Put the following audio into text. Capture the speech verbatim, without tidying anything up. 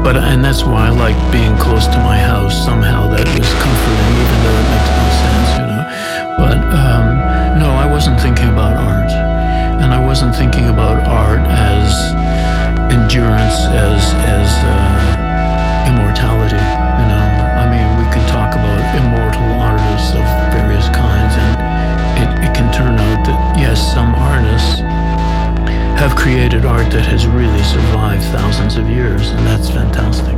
but and that's why I like being close to my house. Somehow that was comforting, even though it makes no sense, you know. But um, no, I wasn't thinking about art, and I wasn't thinking about art as endurance, as as uh, immortality. You know, I mean, we can talk about immortal artists of various kinds, and it, it can turn out that yes, some artists have created art that has really survived thousands of years, and that's fantastic.